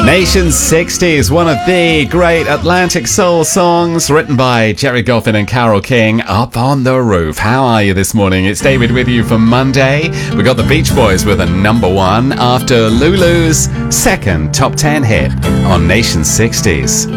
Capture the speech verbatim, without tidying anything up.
Nation sixties, one of the great Atlantic soul songs written by Jerry Goffin and Carole King, Up on the Roof. How are you this morning? It's David with you for Monday. We got the Beach Boys with a number one after Lulu's second top ten hit on Nation sixties.